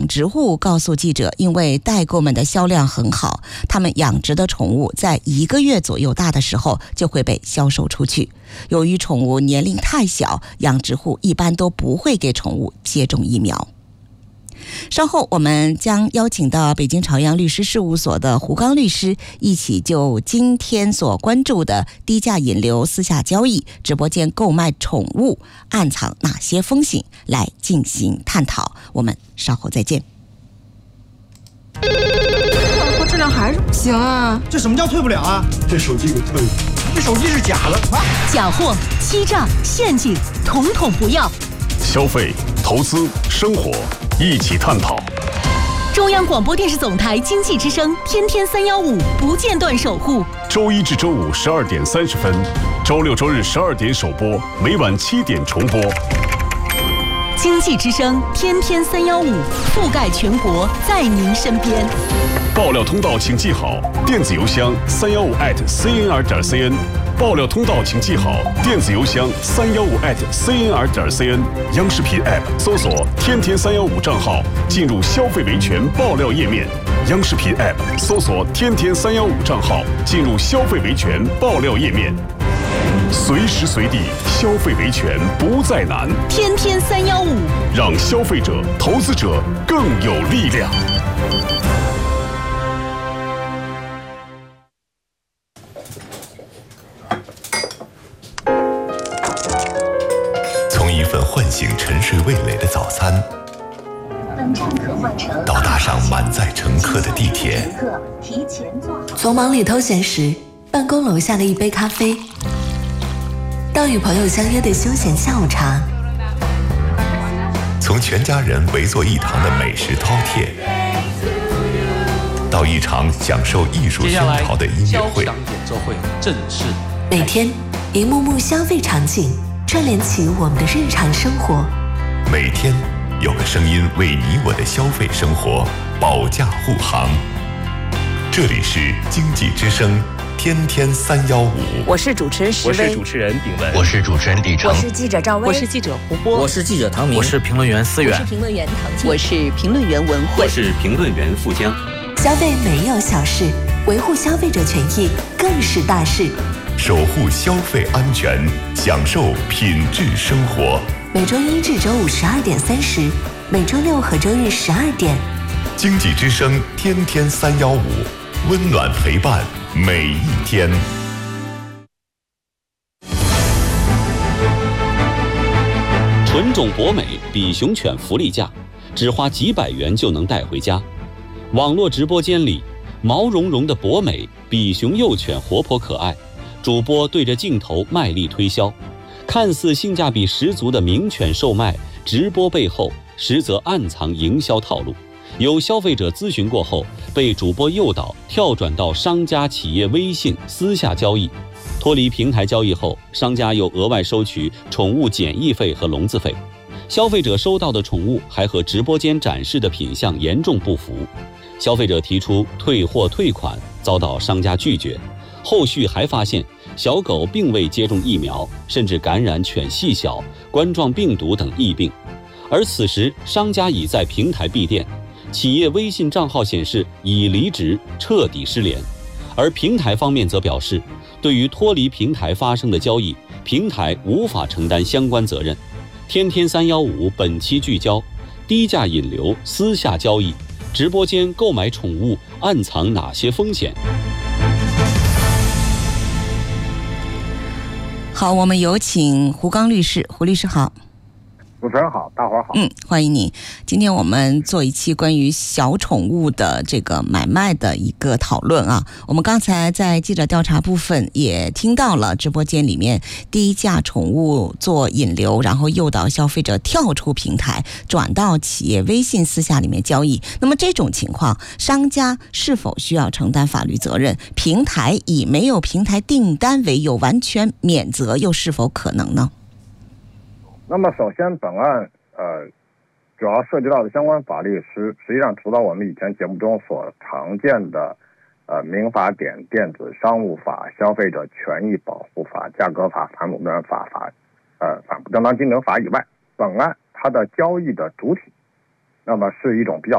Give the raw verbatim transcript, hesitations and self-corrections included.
殖户告诉记者，因为代购们的销量很好，他们养殖的宠物在一个月左右大的时候就会被销售出去。由于宠物年龄太小，养殖户一般都不会给宠物接种疫苗。稍后我们将邀请到北京朝阳律师事务所的胡刚律师，一起就今天所关注的低价引流、私下交易、直播间购买宠物暗藏哪些风险来进行探讨。我们稍后再见。 我质量还是不行啊！ 这什么叫退不了啊？ 这手机给退了， 这手机是假的啊！ 假货、欺诈、陷阱，统统不要。 消费、投资、生活，一起探讨。 中央广播电视总台经济之声，天天三幺五不间断守护。 周一至周五十二点三十分，周六周日十二点首播，每晚七点重播。 经济之声，天天三幺五，覆盖全国，在您身边。 爆料通道请记好，电子邮箱三幺五 at cnr 点 cn。爆料通道请记好，电子邮箱三幺五 at cnr 点 cn。央视频 App 搜索“天天三幺五”账号，进入消费维权爆料页面。央视频 App 搜索“天天三幺五”账号，进入消费维权爆料页面。随时随地消费维权不再难， 天天三幺五， 让消费者、投资者更有力量。 从一份唤醒沉睡味蕾的早餐，到搭上满载乘客的地铁， 从忙里偷闲时办公楼下的一杯咖啡，到与朋友相约的休闲下午茶， 从全家人围坐一堂的美食饕餮，到一场享受艺术熏陶的音乐会， 交响演奏会正式。 每天一幕幕消费场景串联起我们的日常生活， 每天有个声音为你我的消费生活保驾护航。这里是经济之声天天三幺五， 我是主持人石薇，我是主持人炳文， 我是主持人李成， 我是记者赵薇， 我是记者胡波， 我是记者唐明， 我是评论员思远， 我是评论员唐静， 我是评论员文慧， 我是评论员付江。 消费没有小事，维护消费者权益更是大事。 守护消费安全，享受品质生活。 每周一至周五十二点三十，每周六和周日十二点。 经济之声天天三幺五，温暖陪伴每一天。 纯种博美比熊犬福利价，只花几百元就能带回家。网络直播间里，毛茸茸的博美比熊幼犬活泼可爱，主播对着镜头卖力推销，看似性价比十足的名犬售卖，直播背后实则暗藏营销套路。有消费者咨询过后，被主播诱导跳转到商家企业微信私下交易，脱离平台交易后，商家又额外收取宠物检疫费和笼子费，消费者收到的宠物还和直播间展示的品相严重不符，消费者提出退货退款，遭到商家拒绝。后续还发现小狗并未接种疫苗，甚至感染犬细小、冠状病毒等疫病，而此时商家已在平台闭店，企业微信账号显示已离职，彻底失联。而平台方面则表示，对于脱离平台发生的交易，平台无法承担相关责任。天天三幺五本期聚焦：低价引流、私下交易、直播间购买宠物暗藏哪些风险？ 好，我们有请胡刚律师。胡律师好。 主持人好，大伙儿好。 嗯，欢迎你。今天我们做一期关于小宠物的这个买卖的一个讨论啊。我们刚才在记者调查部分也听到了，直播间里面低价宠物做引流，然后诱导消费者跳出平台，转到企业微信私下里面交易。那么这种情况，商家是否需要承担法律责任？平台以没有平台订单为由完全免责，又是否可能呢？ 那么首先本案呃主要涉及到的相关法律是实际上除了我们以前节目中所常见的呃民法典、电子商务法、消费者权益保护法、价格法、反垄断法法呃反不正当竞争法以外，本案它的交易的主体那么是一种比较